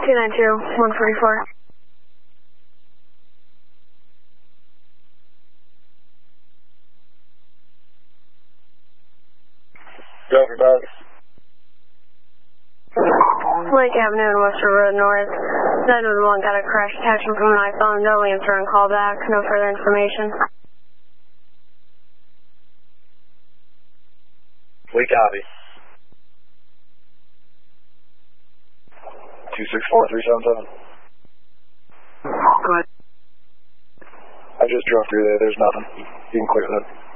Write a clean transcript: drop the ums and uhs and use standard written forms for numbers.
292, 144. Delta Dog. Lake Avenue and Western Road North. 911 got a crash attachment from an iPhone. No answer and call back. No further information. We copy. 264377. Go ahead. I just drove through there. There's nothing. You can clear that.